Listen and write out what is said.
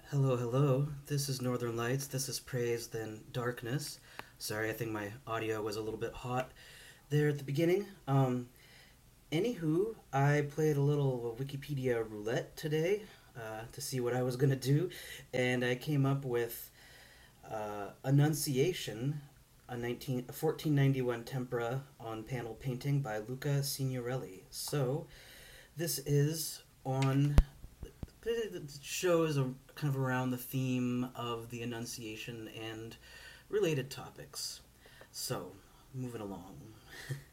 Hello, hello. This is Northern Lights. This is Praise Then Darkness. Sorry, I think my audio was a little bit hot there at the beginning. Anywho, I played a little Wikipedia roulette today to see what I was gonna do, and I came up with Annunciation, a 1491 tempera on panel painting by Luca Signorelli. So, this is on the show is kind of around the theme of the Annunciation and related topics. So, moving along.